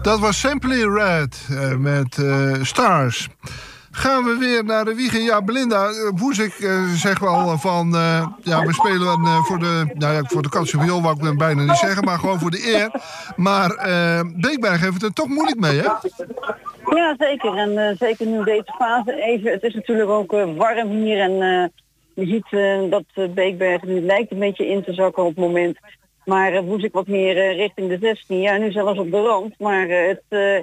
Dat was Simply Red met Stars. Gaan we weer naar de wiegen. Ja, Belinda, Woezik zegt wel van... we spelen voor de Cancionviool, wou ik dan bijna niet zeggen... maar gewoon voor de eer. Maar Beekbergen heeft het er toch moeilijk mee, hè? Ja, zeker. En zeker nu deze fase even. Het is natuurlijk ook warm hier. En je ziet dat Beekbergen nu lijkt een beetje in te zakken op het moment. Maar Woezik wat meer richting de 16. Ja, nu zelfs op de rand. Maar het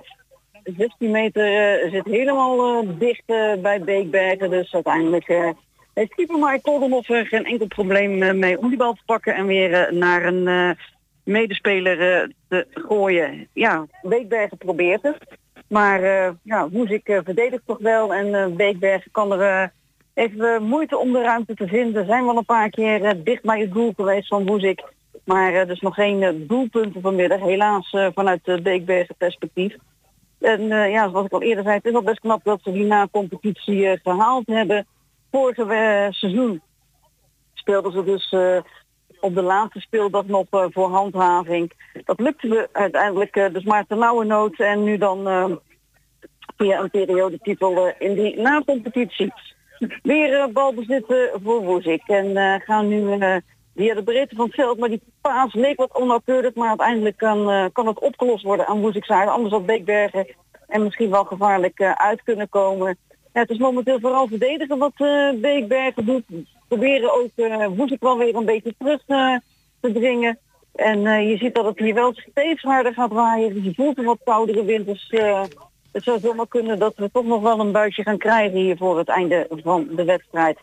16 meter zit helemaal dicht bij Beekbergen. Dus uiteindelijk heeft keeper Mike Koldenhoff geen enkel probleem mee om die bal te pakken. En weer naar een medespeler te gooien. Ja, Beekbergen probeert het. Maar Woezik verdedigt toch wel. En Beekbergen kan er even moeite om de ruimte te vinden. Zijn wel een paar keer dicht bij het doel geweest van Woezik. Maar dus nog geen doelpunten vanmiddag. Helaas vanuit Beekbergen perspectief. En zoals ik al eerder zei, het is al best knap dat ze die na-competitie gehaald hebben. Vorige seizoen speelden ze dus op de laatste speeldag nog voor handhaving. Dat lukte uiteindelijk dus maar ternauwernood. En nu dan via een periodetitel in die na-competitie. Weer balbezit voor Woezik. En gaan nu via de breedte van het veld. Maar die paas leek wat onnauwkeurig. Maar uiteindelijk kan het opgelost worden aan Woezik's zijde. Anders had Beekbergen en misschien wel gevaarlijk uit kunnen komen. Ja, het is momenteel vooral verdedigen wat Beekbergen doet. Proberen ook Woezik wel weer een beetje terug te dringen. En je ziet dat het hier wel steeds harder gaat waaien. Dus je voelt een wat koudere wind. Dus het zou zomaar kunnen dat we toch nog wel een buitje gaan krijgen hier voor het einde van de wedstrijd.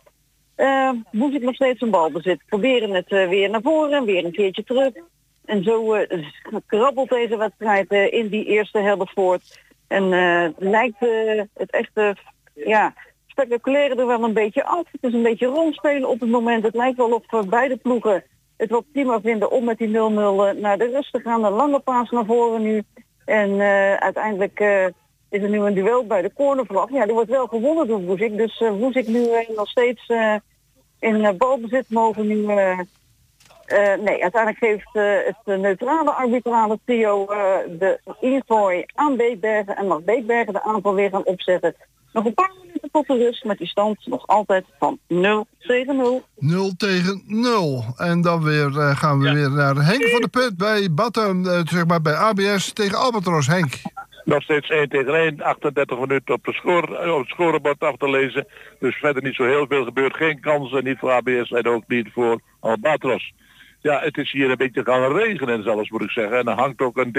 Woezik nog steeds een balbezit. Proberen het weer naar voren, weer een keertje terug. En zo krabbelt deze wedstrijd in die eerste helft voort. En lijkt het echte spectaculaire er wel een beetje af. Het is een beetje rondspelen op het moment. Het lijkt wel of beide ploegen het wel prima vinden om met die 0-0 naar de rust te gaan. Een lange paas naar voren nu. En uiteindelijk is er nu een duel bij de cornervlag. Ja, die wordt wel gewonnen door Woezik. Dus Woezik nu nog steeds in balbezit mogen nu... uiteindelijk geeft het neutrale arbitrale trio de ingooi aan Beekbergen. En mag Beekbergen de aanval weer gaan opzetten. Nog een paar minuten tot de rust met die stand nog altijd van 0-0. 0-0. En dan gaan we weer naar Henk van der Put bij Batten, bij ABS tegen Albatros. Henk. Nog steeds 1-1, 38 minuten op het scorebord af te lezen. Dus verder niet zo heel veel gebeurd. Geen kansen, niet voor ABS en ook niet voor Albatros. Ja, het is hier een beetje gaan regenen zelfs, moet ik zeggen. En er hangt ook een